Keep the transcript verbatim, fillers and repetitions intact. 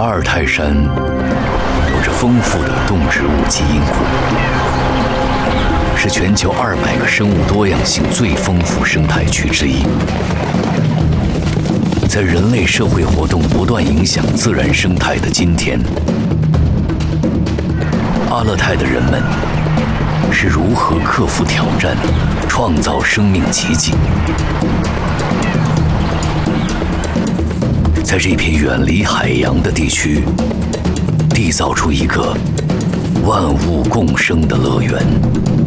阿尔泰山有着丰富的动植物基因库，是全球二百个生物多样性最丰富生态区之一。在人类社会活动不断影响自然生态的今天，阿勒泰的人们是如何克服挑战，创造生命奇迹？在这片远离海洋的地区，缔造出一个万物共生的乐园。